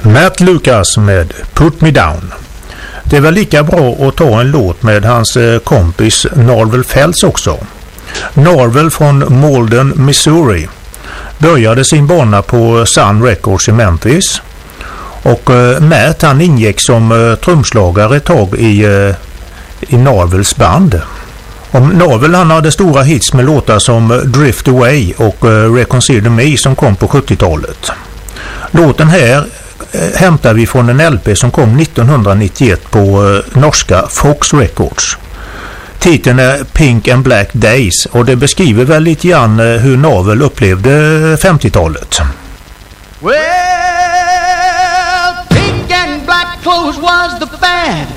Matt Lucas med Put Me Down. Det är väl lika bra att ta en låt med hans kompis Norvel Phelps också. Norvel från Malden, Missouri började sin bana på Sun Records i Memphis. Och Matt han ingick som trumslagare ett tag i Norvels band. Och Norvel han hade stora hits med låtar som Drift Away och Reconsider Me som kom på 70-talet. Låten här hämtar vi från en LP som kom 1991 på norska Fox Records. Titeln är Pink and Black Days och det beskriver väl lite grann hur Norvel upplevde 50-talet. Well, pink and black clothes was the fad.